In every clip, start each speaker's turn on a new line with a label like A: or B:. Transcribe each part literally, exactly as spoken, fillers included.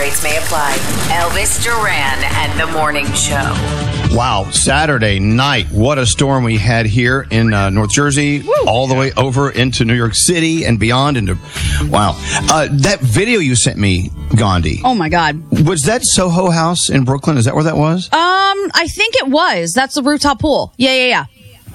A: rates may apply. Elvis Duran and the Morning Show.
B: Wow, Saturday night. What a storm we had here in uh, North Jersey, Woo. all the way over into New York City and beyond. Into Wow. Uh, that video you sent me, Gandhi.
C: Oh, my God.
B: Was that Soho House in Brooklyn? Is that where that was?
C: Um, I think it was. That's the rooftop pool. Yeah, yeah, yeah.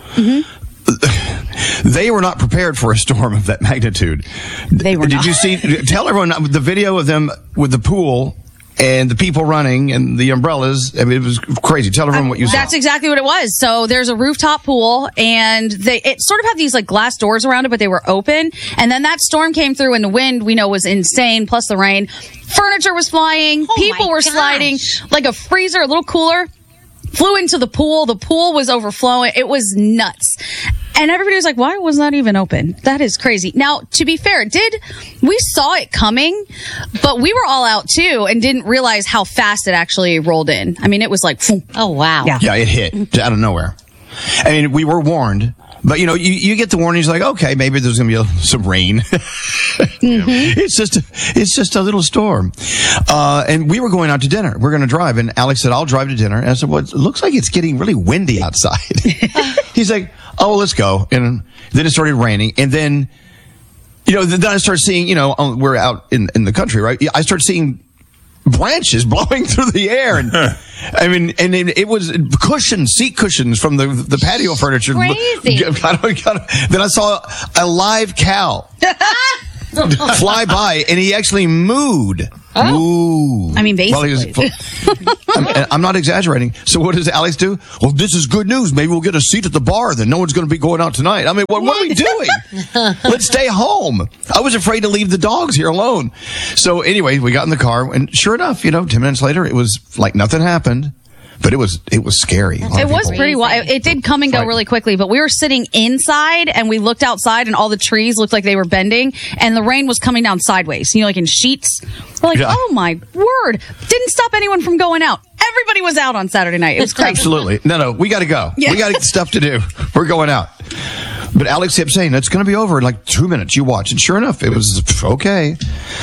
B: Mm-hmm. They were not prepared for a storm of that magnitude.
C: They were
B: Did
C: not.
B: you see? Tell everyone the video of them with the pool and the people running and the umbrellas. I mean, it was crazy. Tell everyone what you saw.
C: That's exactly what it was. So there's a rooftop pool, and they it sort of had these like glass doors around it, but they were open. And then that storm came through, and the wind we know was insane, plus the rain. Furniture was flying.
D: Oh
C: People
D: my
C: were
D: gosh.
C: sliding. Like a freezer, a little cooler, flew into the pool. The pool was overflowing. It was nuts. And everybody was like, why was that even open? That is crazy. Now, to be fair, did we saw it coming, but we were all out too and didn't realize how fast it actually rolled in. I mean, it was like, phoom.
D: Oh, wow.
C: Yeah.
B: Yeah, it hit out of nowhere. I mean, we were warned. But, you know, you, you get the warnings like, okay, maybe there's going to be a, some rain. mm-hmm. It's just a, it's just a little storm. Uh, and we were going out to dinner. We're going to drive. And Alex said, I'll drive to dinner. And I said, well, it looks like it's getting really windy outside. He's like, oh, well, let's go. And then it started raining. And then, you know, then I started seeing, you know, we're out in, in the country, right? I started seeing branches blowing through the air, and I mean, and it, it was cushions, seat cushions from the the patio furniture.
D: Crazy.
B: Then I saw a live cow fly by, and he actually mooed.
C: Oh.
B: Moo.
C: I mean, basically.
B: Well, he was, I'm, I'm not exaggerating. So what does Alex do? Well, this is good news. Maybe we'll get a seat at the bar. Then no one's going to be going out tonight. I mean, what, what are we doing? Let's stay home. I was afraid to leave the dogs here alone. So anyway, we got in the car, and sure enough, you know, ten minutes later, it was like nothing happened. But it was it was scary.
C: It was pretty wild. It did come and go really quickly, but we were sitting inside and we looked outside and all the trees looked like they were bending and the rain was coming down sideways, you know, like in sheets. We're like, yeah. Oh my word. Didn't stop anyone from going out. Everybody was out on Saturday night. It was crazy.
B: Absolutely. No, no, we got to go. Yeah. We got stuff to do. We're going out. But Alex kept saying, it's going to be over in like two minutes. You watch. And sure enough, it was okay.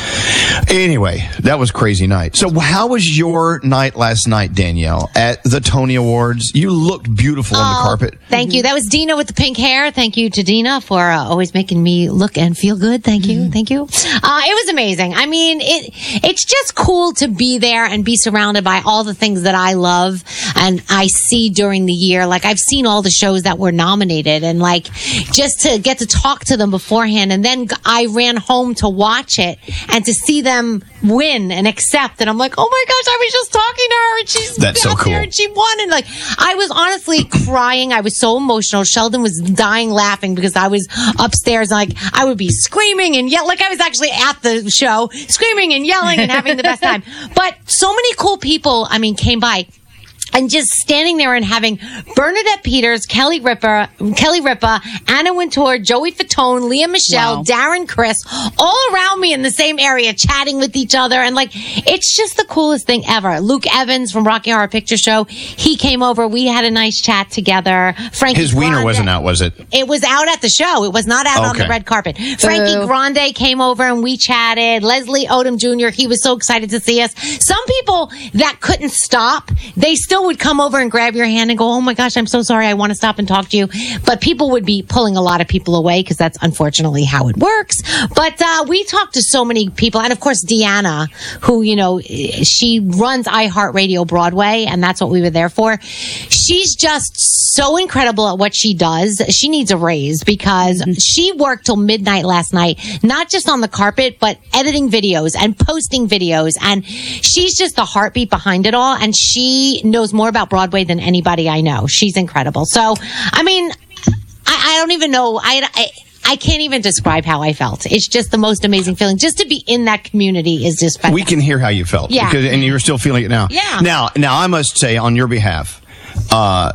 B: Anyway, that was crazy night. So how was your night last night, Danielle, at the Tony Awards? You looked beautiful
D: oh,
B: on the carpet.
D: Thank you. That was Dina with the pink hair. Thank you to Dina for uh, always making me look and feel good. Thank you. Mm-hmm. Thank you. Uh, it was amazing. I mean, it it's just cool to be there and be surrounded by all the things that I love and I see during the year. Like, I've seen all the shows that were nominated, and like, just to get to talk to them beforehand. And then I ran home to watch it and to see them win and accept. And I'm like, oh my gosh, I was just talking to her and she's
B: That's so cool.
D: there and she won. And like, I was honestly crying. I was so emotional. Sheldon was dying laughing because I was upstairs. Like, I would be screaming and yell, like I was actually at the show, screaming and yelling and having the best time. But so many cool people, I mean, came by. And just standing there and having Bernadette Peters, Kelly Ripa, Kelly Ripa, Anna Wintour, Joey Fatone, Leah Michelle,
C: wow.
D: Darren Criss, all around me in the same area, chatting with each other. And like, it's just the coolest thing ever. Luke Evans from Rocky Horror Picture Show, he came over. We had a nice chat together. Frankie
B: His wiener
D: Grande,
B: wasn't out, was it?
D: It was out at the show. It was not out
B: okay.
D: on the red carpet. Frankie
C: Boo.
D: Grande came over and we chatted. Leslie Odom Junior, he was so excited to see us. Some people that couldn't stop, they still would come over and grab your hand and go, oh my gosh, I'm so sorry, I want to stop and talk to you. But people would be pulling a lot of people away because that's unfortunately how it works. But uh, we talked to so many people. And of course, Deanna, who, you know, she runs iHeartRadio Broadway, and that's what we were there for. She's just so incredible at what she does. She needs a raise because mm-hmm. she worked till midnight last night, not just on the carpet, but editing videos and posting videos. And she's just the heartbeat behind it all. And she knows more about Broadway than anybody I know. She's incredible. So, I mean, I, I don't even know. I, I I can't even describe how I felt. It's just the most amazing feeling. Just to be in that community is just fantastic.
B: We can hear how you felt.
D: Yeah.
B: Because, and you're still feeling it now.
D: Yeah.
B: Now, now I must say on your behalf, uh,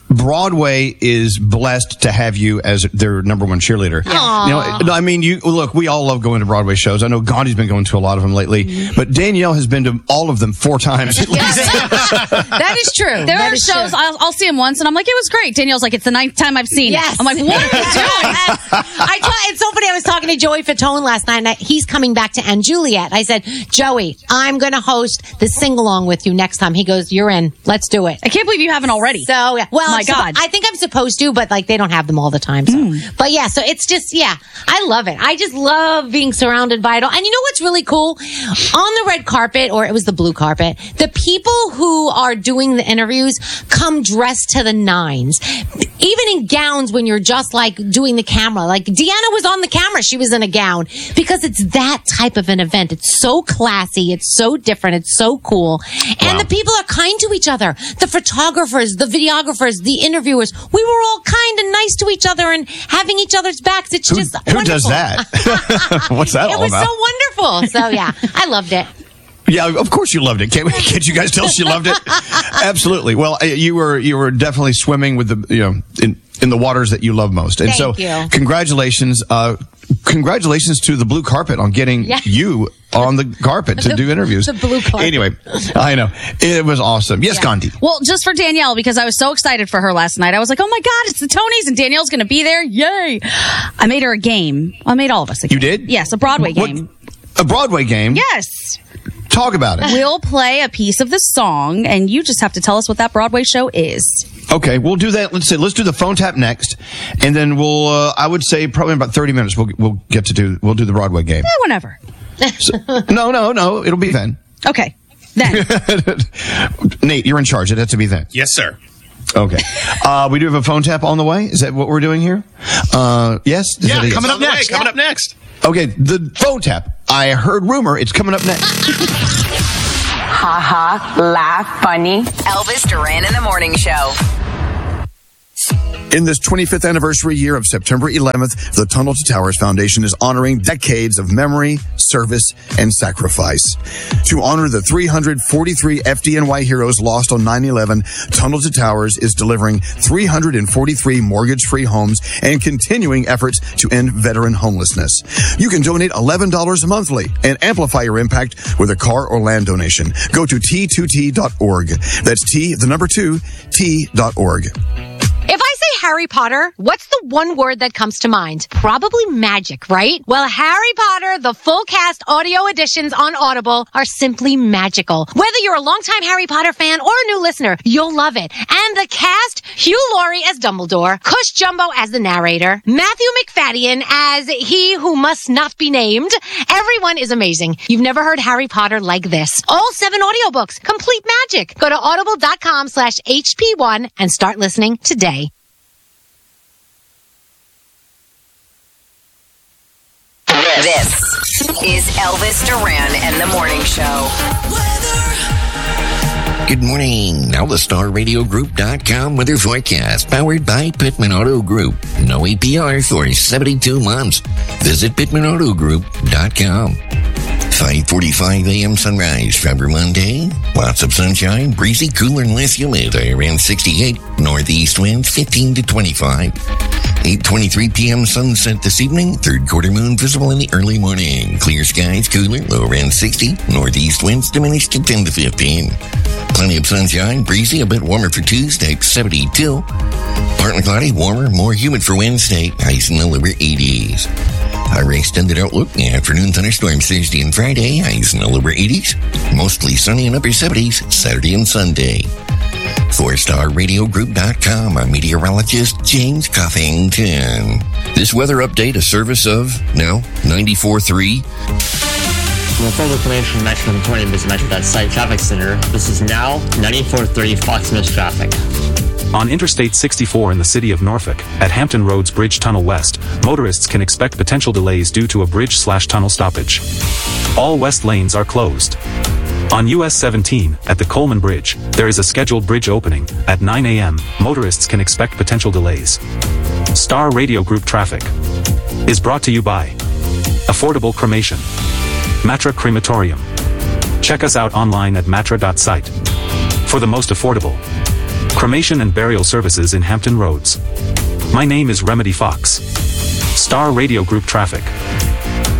B: Broadway is blessed to have you as their number one cheerleader.
D: Aww.
B: You know, no, I mean, you look. We all love going to Broadway shows. I know Gandhi's been going to a lot of them lately,
C: Mm-hmm.
B: but Danielle has been to all of them four times at least.
D: That is true.
C: There
D: That
C: are
D: is
C: shows
D: true.
C: I'll, I'll see them once, and I'm like, it was great. Danielle's like, it's the ninth time I've seen
D: Yes.
C: it. I'm like, what are you doing?
D: I told, it's so funny. I was talking to Joey Fatone last night, and I, he's coming back to And Juliet. I said, Joey, I'm going to host the sing along with you next time. He goes, you're in. Let's do it.
C: I can't believe you haven't already.
D: So, yeah. Well,
C: My
D: I'm suppo-
C: God.
D: I think I'm supposed to, but like they don't have them all the time. So,
C: Mm.
D: but yeah, so it's just, yeah, I love it. I just love being surrounded by it all. And you know what's really cool? On the red carpet, or it was the blue carpet, the people who are doing the interviews come dressed to the nines, even in gowns when you're just like doing the camera. Like Deanna was on the camera. She was in a gown because it's that type of an event. It's so classy. It's so different. It's so cool. And
B: Wow.
D: the people are kind to each other. The photographers, the videographers, the interviewers. We were all kind and nice to each other and having each other's backs. It's
B: Who,
D: just
B: who
D: wonderful.
B: does that? What's that
D: It
B: all
D: was
B: about?
D: so wonderful. So yeah, I loved it.
B: Yeah, of course you loved it. Can't, can't you guys tell she loved it? Absolutely. Well, uh, you were you were definitely swimming with the you know in in the waters that you love most. And
D: Thank
B: so,
D: you.
B: congratulations, uh, congratulations to the blue carpet on getting
D: Yeah.
B: you on the carpet to
D: The-
B: do interviews.
D: the blue carpet.
B: Anyway, I know it was awesome. Yes,
D: Yeah.
B: Gandhi.
C: Well, just for Danielle, because I was so excited for her last night. I was like, oh my God, it's the Tonys and Danielle's going to be there. Yay. I made her a game. I made all of us a game.
B: You did?
C: Yes, a Broadway
B: What-
C: game.
B: A Broadway game.
C: Yes.
B: Talk about it.
C: We'll play a piece of the song, and you just have to tell us what that Broadway show is.
B: Okay, we'll do that. Let's say let's do the phone tap next, and then we'll. Uh, I would say probably in about thirty minutes we'll we'll get to do we'll do the Broadway game.
C: Eh, whenever.
B: So, no, no, no. It'll be then.
C: Okay. Then.
B: Nate, you're in charge. It has to be then.
E: Yes, sir.
B: Okay. Uh, we do have a phone tap on the way. Is that what we're doing here? Uh, yes. Is
E: Yeah,
B: that a yes?
E: coming up next. Coming up next.
B: Okay, the phone tap. I heard rumor it's coming up next.
A: Ha ha, laugh, funny. Elvis Duran in the Morning Show.
B: In this twenty-fifth anniversary year of September eleventh, the Tunnel to Towers Foundation is honoring decades of memory, service, and sacrifice. To honor the three hundred forty-three F D N Y heroes lost on nine eleven, Tunnel to Towers is delivering three hundred forty-three mortgage-free homes and continuing efforts to end veteran homelessness. You can donate eleven dollars monthly and amplify your impact with a car or land donation. Go to T two T dot org. That's T, the number two, T dot org.
D: If I say Harry Potter, what's the one word that comes to mind? Probably magic, right? Well, Harry Potter, the full cast audio editions on Audible are simply magical. Whether you're a longtime Harry Potter fan or a new listener, you'll love it. And the cast, Hugh Laurie as Dumbledore, Cush Jumbo as the narrator, Matthew McFadden as he who must not be named. Everyone is amazing. You've never heard Harry Potter like this. All seven audiobooks, complete magic. Go to audible.com slash HP1 and start listening today.
A: This is Elvis Duran and the Morning Show.
F: Good morning. Now the Star Radio Group dot com weather forecast powered by Pittman Auto Group. No A P R for seventy-two months. Visit Pittman Auto Group dot com. five forty-five a.m. sunrise, February Monday. Lots of sunshine, breezy, cooler and less humid. Around sixty-eight. Northeast winds fifteen to twenty-five. eight twenty-three p.m. sunset this evening. Third quarter moon visible in the early morning. Clear skies, cooler, low around sixty. Northeast winds diminished to ten to fifteen. Plenty of sunshine, breezy, a bit warmer for Tuesday, seventy-two. Partly cloudy, warmer, more humid for Wednesday, highs in the lower eighties. Higher extended outlook, afternoon thunderstorms Thursday and Friday, highs in the lower eighties. Mostly sunny and upper seventies, Saturday and Sunday. four star radio group dot com, I'm meteorologist James Coffington. This weather update, a service of, now, ninety-four point three.
G: Well, full information from Metro Victoria is Metro dot site traffic center. This is now ninety-four point three Fox Miss traffic.
H: On Interstate sixty-four in the city of Norfolk, at Hampton Roads Bridge Tunnel West, motorists can expect potential delays due to a bridge-slash-tunnel stoppage. All west lanes are closed. On U S seventeen, at the Coleman Bridge, there is a scheduled bridge opening. At nine a.m., motorists can expect potential delays. Star Radio Group Traffic is brought to you by Affordable Cremation, Matra Crematorium. Check us out online at matra dot site for the most affordable Cremation and burial services in Hampton Roads. My name is Remedy Fox. Star Radio Group Traffic.